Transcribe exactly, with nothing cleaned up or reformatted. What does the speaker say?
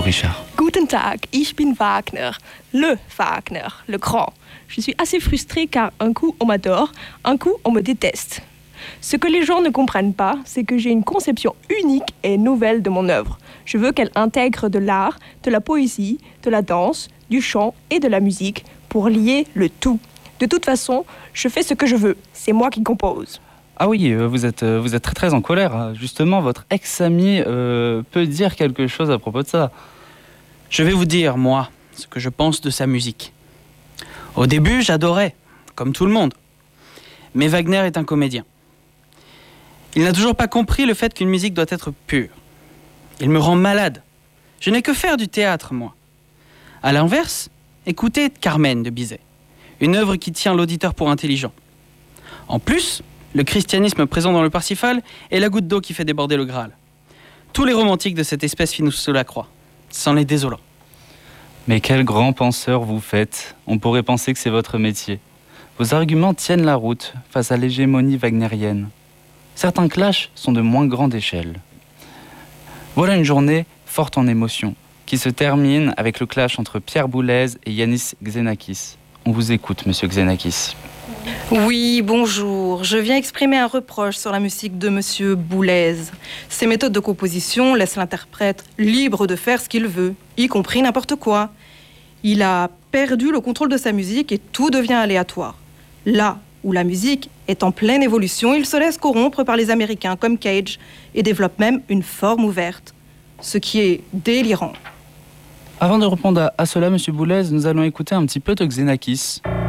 Richard. Guten Tag, ich bin Wagner, le Wagner, le grand. Je suis assez frustrée car un coup on m'adore, un coup on me déteste. Ce que les gens ne comprennent pas, c'est que j'ai une conception unique et nouvelle de mon œuvre. Je veux qu'elle intègre de l'art, de la poésie, de la danse, du chant et de la musique pour lier le tout. De toute façon, je fais ce que je veux. C'est moi qui compose. Ah oui, euh, vous êtes, euh, vous êtes très très en colère. Justement, votre ex-ami euh, peut dire quelque chose à propos de ça. Je vais vous dire, moi, ce que je pense de sa musique. Au début, j'adorais, comme tout le monde. Mais Wagner est un comédien. Il n'a toujours pas compris le fait qu'une musique doit être pure. Il me rend malade. Je n'ai que faire du théâtre, moi. À l'inverse, écoutez Carmen de Bizet, une œuvre qui tient l'auditeur pour intelligent. En plus, le christianisme présent dans le Parsifal est la goutte d'eau qui fait déborder le Graal. Tous les romantiques de cette espèce finissent sous la croix. C'en est désolant. Mais quel grand penseur vous faites. On pourrait penser que c'est votre métier. Vos arguments tiennent la route face à l'hégémonie wagnérienne. Certains clashs sont de moins grande échelle. Voilà une journée forte en émotions, qui se termine avec le clash entre Pierre Boulez et Yanis Xenakis. On vous écoute, monsieur Xenakis. Oui, bonjour. Je viens exprimer un reproche sur la musique de monsieur Boulez. Ses méthodes de composition laissent l'interprète libre de faire ce qu'il veut, y compris n'importe quoi. Il a perdu le contrôle de sa musique et tout devient aléatoire. Là où la musique est en pleine évolution, il se laisse corrompre par les Américains comme Cage et développe même une forme ouverte, ce qui est délirant. Avant de répondre à cela, monsieur Boulez, nous allons écouter un petit peu de Xenakis.